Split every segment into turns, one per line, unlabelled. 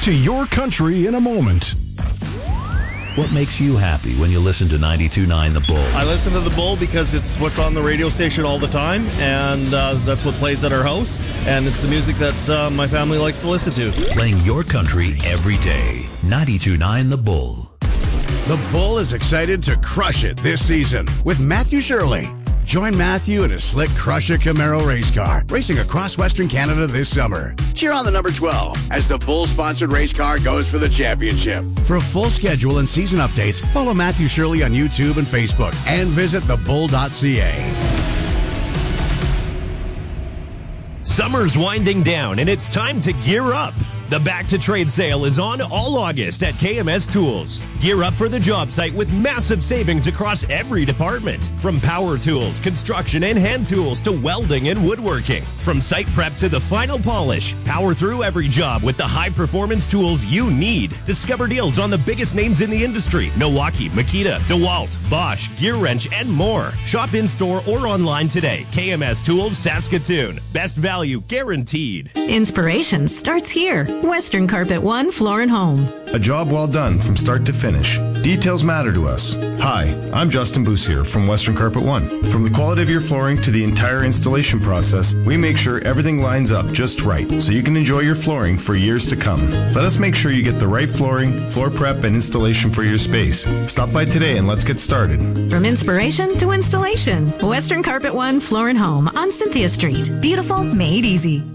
to Your Country in a moment.
What makes you happy when you listen to 92.9 The Bull?
I listen to The Bull because it's what's on the radio station all the time, and that's what plays at our house, and it's the music that my family likes to listen to.
Playing your country every day. 92.9 The Bull.
The Bull is excited to crush it this season with Matthew Shirley. Join Matthew in a slick Crusher Camaro race car racing across Western Canada this summer. Cheer on the number 12 as the Bull-sponsored race car goes for the championship. For a full schedule and season updates, follow Matthew Shirley on YouTube and Facebook and visit thebull.ca.
Summer's winding down and it's time to gear up. The Back to Trade sale is on all August at KMS Tools. Gear up for the job site with massive savings across every department. From power tools, construction, and hand tools to welding and woodworking. From site prep to the final polish, power through every job with the high-performance tools you need. Discover deals on the biggest names in the industry: Milwaukee, Makita, DeWalt, Bosch, Gear Wrench, and more. Shop in-store or online today. KMS Tools, Saskatoon. Best value guaranteed.
Inspiration starts here. Western Carpet One Floor and Home.
A job well done from start to finish. Details matter to us. Hi, I'm Justin Boussier from Western Carpet One. From the quality of your flooring to the entire installation process, we make sure everything lines up just right so you can enjoy your flooring for years to come. Let us make sure you get the right flooring, floor prep, and installation for your space. Stop by today and let's get started.
From inspiration to installation, Western Carpet One Floor and Home on Cynthia Street. Beautiful, made easy.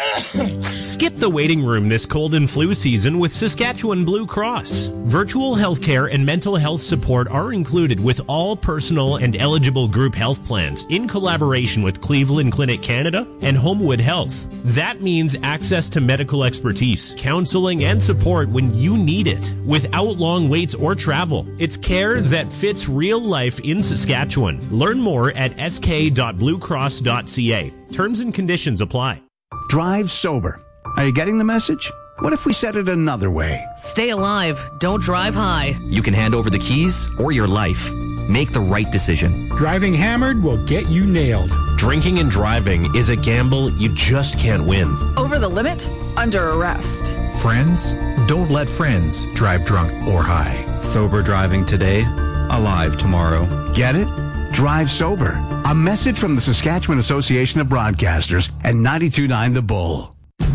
Skip the waiting room this cold and flu season with Saskatchewan Blue Cross. Virtual healthcare and mental health support are included with all personal and eligible group health plans in collaboration with Cleveland Clinic Canada and Homewood Health. That means access to medical expertise, counseling, and support when you need it without long waits or travel. It's care that fits real life in Saskatchewan. Learn more at sk.bluecross.ca. Terms and conditions apply.
Drive sober. Are you getting the message? What if we said it another way?
Stay alive. Don't drive high.
You can hand over the keys or your life. Make the right decision.
Driving hammered will get you nailed.
Drinking and driving is a gamble you just can't win.
Over the limit? Under arrest.
Friends? Don't let friends drive drunk or high.
Sober driving today, alive tomorrow.
Get it? Drive sober. A message from the Saskatchewan Association of Broadcasters and 92.9 The Bull.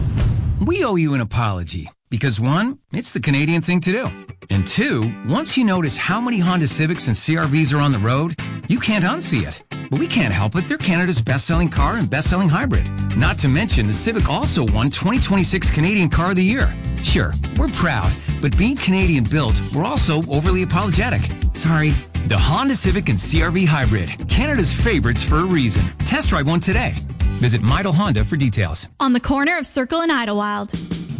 We owe you an apology because, one, it's the Canadian thing to do. And two, once you notice how many Honda Civics and CR-Vs are on the road, you can't unsee it. But we can't help it. They're Canada's best-selling car and best-selling hybrid. Not to mention, the Civic also won 2026 Canadian Car of the Year. Sure, we're proud, but being Canadian-built, we're also overly apologetic. Sorry. The Honda Civic and CR-V Hybrid, Canada's favorites for a reason. Test drive one today. Visit Midel Honda for details.
On the corner of Circle and Idlewild.